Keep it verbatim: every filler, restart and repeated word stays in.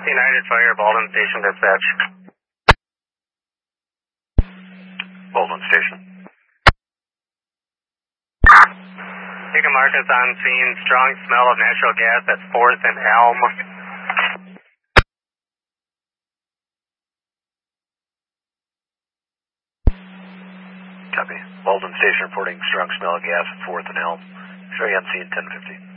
United Fire, Baldwin Station dispatch. Baldwin Station. Chica Marcus on scene, strong smell of natural gas at fourth and Elm. Copy. Baldwin Station reporting strong smell of gas at fourth and Elm. Show you on scene ten fifty.